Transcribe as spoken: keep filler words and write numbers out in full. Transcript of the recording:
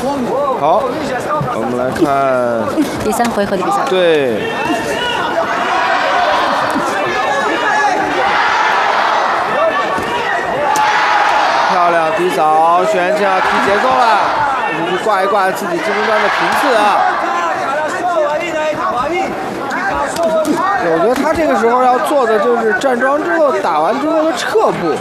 好，我们来看第三回合的比赛。 对。漂亮低扫，玄清要提节奏了，我们去挂一挂自己积分端的频次啊。我觉得他这个时候要做的就是站桩之后打完之后的撤步。